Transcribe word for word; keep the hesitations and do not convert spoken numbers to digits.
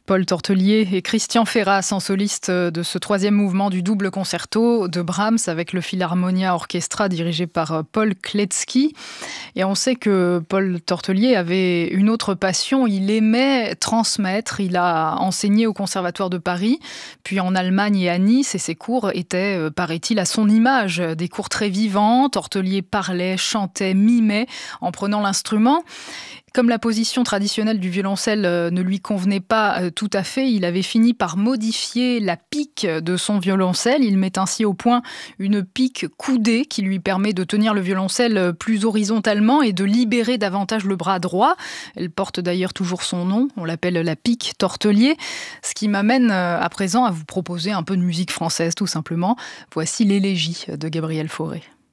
Paul Tortelier et Christian Ferras en soliste de ce troisième mouvement du double concerto de Brahms avec le Philharmonia Orchestra dirigé par Paul Kletzky. Et on sait que Paul Tortelier avait une autre passion, il aimait transmettre. Il a enseigné au Conservatoire de Paris, puis en Allemagne et à Nice, et ses cours étaient, paraît-il, à son image. Des cours très vivants, Tortelier parlait, chantait, mimait en prenant l'instrument. Comme la position traditionnelle du violoncelle ne lui convenait pas tout à fait, il avait fini par modifier la pique de son violoncelle. Il met ainsi au point une pique coudée qui lui permet de tenir le violoncelle plus horizontalement et de libérer davantage le bras droit. Elle porte d'ailleurs toujours son nom, on l'appelle la pique Tortelier. Ce qui m'amène à présent à vous proposer un peu de musique française tout simplement. Voici l'élégie de Gabriel Fauré.